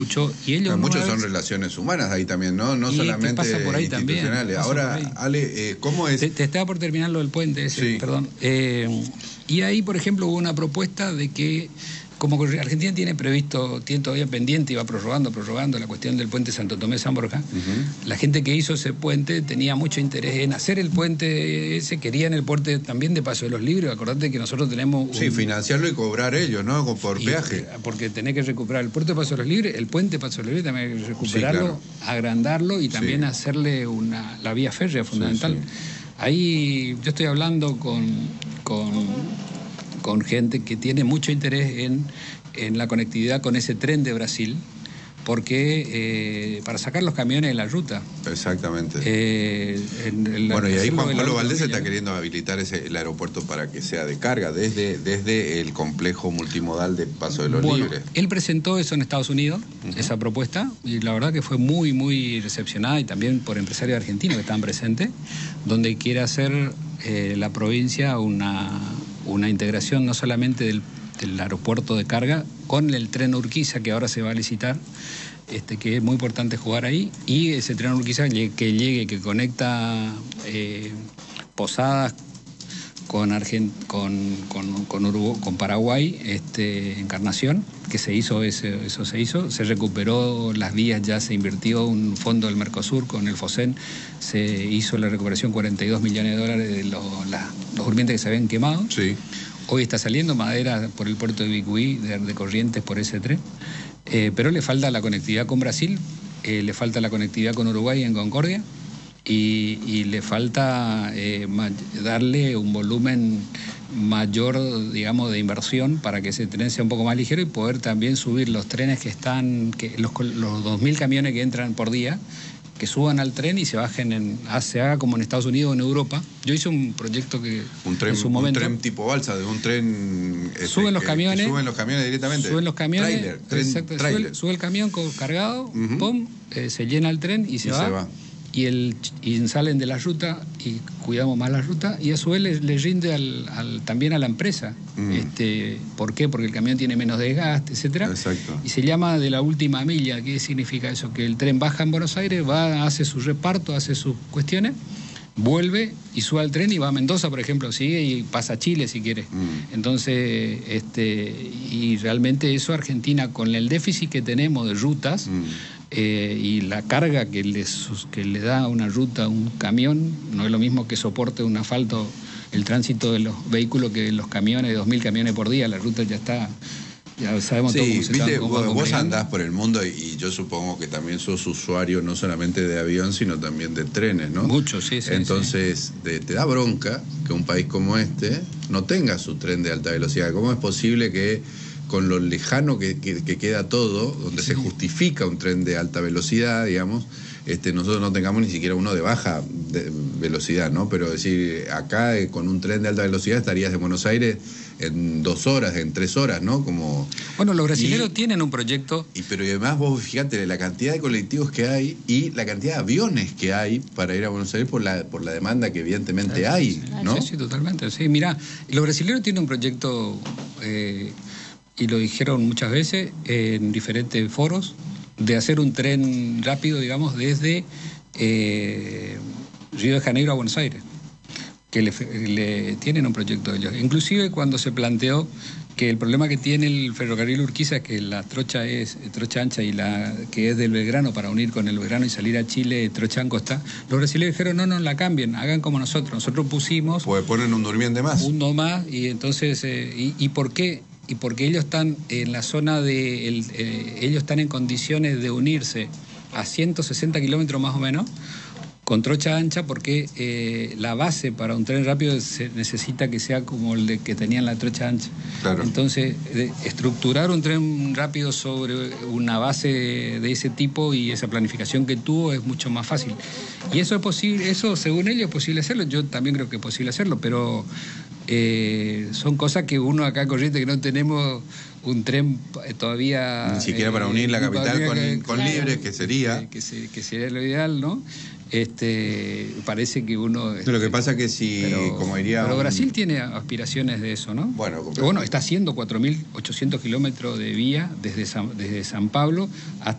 y ellos muchos son relaciones humanas ahí también, no solamente pasa por ahí institucionales. También, ahora, Ale, ¿cómo es? Te estaba por terminar lo del puente ese, sí. Perdón. Y ahí, por ejemplo, hubo una propuesta de que, como Argentina tiene todavía pendiente y va prorrogando la cuestión del puente Santo Tomé-San Borja, la gente que hizo ese puente tenía mucho interés en hacer el puente ese, querían el puente también de Paso de los Libres. Acordate que nosotros tenemos... financiarlo y cobrar ellos, ¿no? Por peaje. Porque tenés que recuperar el puerto de Paso de los Libres, el puente de Paso de los Libres también hay que recuperarlo, agrandarlo y también hacerle la vía férrea fundamental. Ahí yo estoy hablando con gente que tiene mucho interés en la conectividad con ese tren de Brasil, porque para sacar los camiones de la ruta. Exactamente. Bueno, y ahí Juan Pablo Valdés está queriendo habilitar el aeropuerto para que sea de carga desde el complejo multimodal de Paso de los Libres. Él presentó eso en Estados Unidos, esa propuesta, y la verdad que fue muy, muy recepcionada, y también por empresarios argentinos que estaban presentes, donde quiere hacer la provincia una integración no solamente del aeropuerto de carga con el tren Urquiza, que ahora se va a licitar, que es muy importante jugar ahí, y ese tren Urquiza que conecta Posadas con Paraguay, Encarnación, que se recuperó las vías, ya se invirtió un fondo del Mercosur con el FOSEN, se hizo la recuperación, $42 millones de los durmientes que se habían quemado. Sí. Hoy está saliendo madera por el puerto de Vicuí, de Corrientes, por ese tren, pero le falta la conectividad con Brasil, le falta la conectividad con Uruguay en Concordia, y le falta darle un volumen mayor, digamos, de inversión para que ese tren sea un poco más ligero y poder también subir los trenes los 2.000 camiones que entran por día, que suban al tren y se bajen se haga como en Estados Unidos o en Europa. Yo hice un proyecto que en su momento... Un tren tipo balsa, de un tren... Suben los camiones. Suben los camiones directamente. Suben los camiones. Trailer. Sube el camión cargado, se llena el tren y se va. Y salen de la ruta y cuidamos más la ruta, y a su vez le rinde también a la empresa. ¿Por qué? Porque el camión tiene menos desgaste, etcétera. Exacto. Y se llama de la última milla. ¿Qué significa eso? Que el tren baja en Buenos Aires, hace su reparto, hace sus cuestiones, vuelve y sube al tren y va a Mendoza, por ejemplo, sigue y pasa a Chile si quiere. Entonces, y realmente eso Argentina, con el déficit que tenemos de rutas, y la carga que le da una ruta, un camión, no es lo mismo que soporte un asfalto, el tránsito de los vehículos, que los camiones, 2.000 camiones por día. La ruta ya sabemos todo cómo se está. Vos andás por el mundo y yo supongo que también sos usuario no solamente de avión, sino también de trenes, ¿no? Mucho, sí. Entonces, te da bronca que un país como este no tenga su tren de alta velocidad. ¿Cómo es posible que, con lo lejano que queda todo, donde se justifica un tren de alta velocidad, digamos, nosotros no tengamos ni siquiera uno de baja velocidad, ¿no? Pero decir, acá con un tren de alta velocidad estarías de Buenos Aires en 2 horas, en 3 horas, ¿no? Bueno, los brasileños tienen un proyecto. Pero además vos fíjate la cantidad de colectivos que hay y la cantidad de aviones que hay para ir a Buenos Aires por la demanda que evidentemente hay, ¿no? Sí, totalmente. Sí, mirá, los brasileños tienen un proyecto, y lo dijeron muchas veces en diferentes foros, de hacer un tren rápido, digamos, desde Río de Janeiro a Buenos Aires, que le tienen un proyecto de ellos. Inclusive cuando se planteó que el problema que tiene el ferrocarril Urquiza es que la trocha es trocha ancha, y la que es del Belgrano, para unir con el Belgrano y salir a Chile, trocha angosta, los brasileños dijeron no la cambien, hagan como nosotros pusimos... Pues ponen un durmiente más. Uno más, y entonces, ¿y por qué? Y porque ellos están en la zona ellos están en condiciones de unirse a 160 kilómetros más o menos, con trocha ancha, porque la base para un tren rápido se necesita que sea como el que tenían la trocha ancha. Claro. Entonces, estructurar un tren rápido sobre una base de ese tipo y esa planificación que tuvo es mucho más fácil. Y eso es posible, eso según ellos es posible hacerlo. Yo también creo que es posible hacerlo, pero son cosas que uno acá en Corrientes, que no tenemos un tren todavía... Ni siquiera para unir la capital con claro, Libres, que sería... Que sería lo ideal, ¿no? Parece que uno... Lo que pasa que si, como diría... Pero Brasil tiene aspiraciones de eso, ¿no? Bueno, está haciendo 4.800 kilómetros de vía desde San Pablo hasta